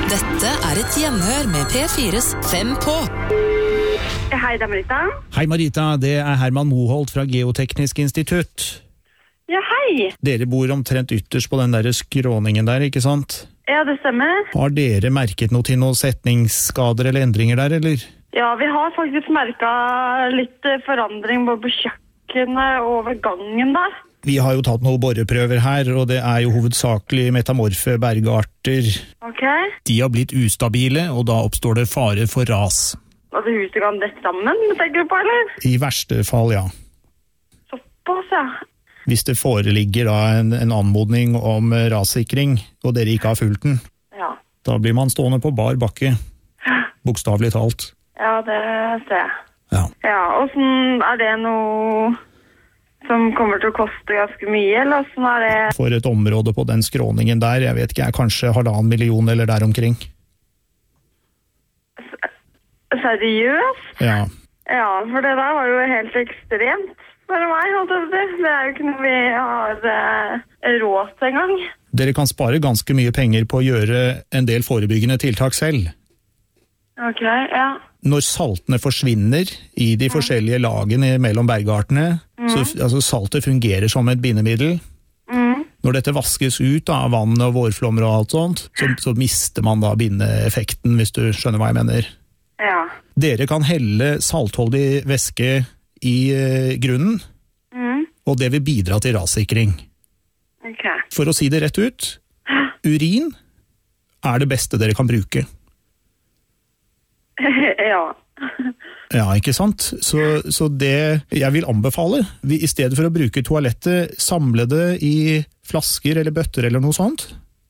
Dette et gjenhør med P4's 5 på. Hei, det Marita. Hei Marita, det Herman Moholt fra Geoteknisk institutt. Ja, hei. Dere bor omtrent ytterst på den der skråningen der, ikke sant? Ja, det stemmer. Har dere merket noe til noen setningsskader eller endringer der, eller? Ja, vi har faktisk merket litt forandring både på kjøkkenet og ved gangen der. Vi har jo tatt noen boreprøver her, og det jo hovedsakelig metamorfe bergarter. Ok. De har blitt ustabile, og da oppstår det fare for ras. Altså huset kan dette sammen, tenker du på, eller? I verste fall, ja. Såpass, ja. Hvis det foreligger da en anmodning om rassikring, og dere ikke har fulgt den, Ja. da blir man stående på bar bakke, bokstavelig talt. Ja, det ser jeg. Ja. Ja, og sånn det noe som kommer til å koste ganske mye, eller sånn det? For et område på den skråningen der, jeg vet ikke, kanskje 1,5 million eller der omkring. Seriøst? Ja. Ja, for det der var jo helt ekstremt for meg, holdt jeg på å si. Det jo ikke noe vi har råd til en gang. Dere kan spare ganske mye penger på å gjøre en del forebyggende tiltak selv. Ok, ja. Når saltene forsvinner i de forskjellige lagene mellom bergartene, så altså saltet fungerer som et bindemiddel. Når dette vaskes ut av vann og vårflommer og alt sånt, så mister man da bindeeffekten, hvis du skjønner hva jeg mener. Ja. Dere kan helle saltholdig væske i grunnen, og det vil bidra til rassikring. Ok. For å si det rett ut, urin det beste dere kan bruke. Ja. Ja, ikke sant? Så det jeg vil anbefale, i stedet for å bruke toalettet, samle det i flasker eller bøtter eller noe sånt.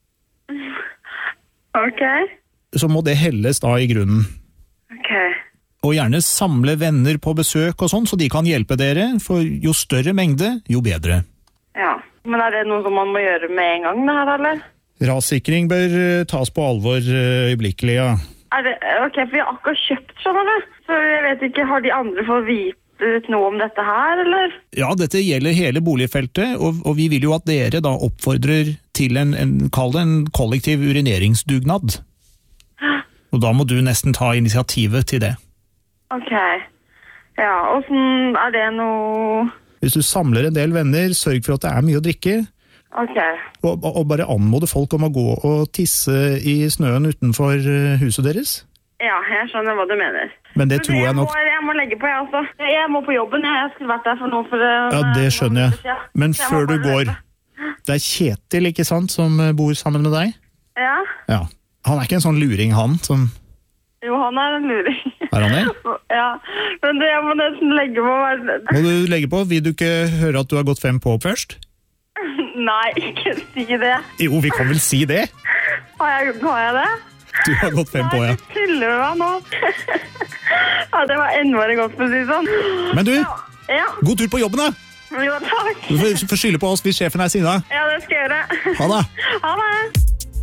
Ok. Så må det helles da i grunnen. Ok. Og gjerne samle venner på besøk og sånn, så de kan hjelpe dere, for jo større mengde, jo bedre. Ja. Men det noe som man må gjøre med en gang, det her, eller? Rassikring bør tas på alvor øyeblikkelig, ja. Ok, for vi har akkurat kjøpt, skjønner du. Så jeg vet ikke, har de andre fått vite noe om dette her, eller? Ja, dette gjelder hele boligfeltet, og vi vil jo at dere da oppfordrer til kall det en kollektiv urineringsdugnad. Og da må du nesten ta initiativet til det. Ok. Ja, og sånn det noe... Hvis du samler en del venner, sørg for at det mye å drikke. Ok. Og bare anmode folk om å gå og tisse i snøen utenfor huset deres. Ja, jeg skjønner hva du mener. Men det tror jeg nok... Jeg må legge på, jeg også. Jeg må på jobben, jeg skulle vært der for noe for... Ja, det skjønner jeg. Men før du går, det Kjetil, ikke sant, som bor sammen med deg? Ja. Ja. Han ikke en sånn luring, han, som... Jo, han en luring. Han det? Ja, men jeg må nesten legge på. Må du legge på? Vil du ikke høre at du har gått 5 på først? Nei, ikke si det. Jo, vi kan vel si det? Har jeg det? Du har gått 5 på, ja. Nei, du tuller du meg nå. Ja, det var enda godt for å si sånn. Men du, Ja. god tur på jobben da! Jo, takk. Du får skylde på oss hvis sjefen sinna. Ja, det skal jeg gjøre. Ha det! Ha det.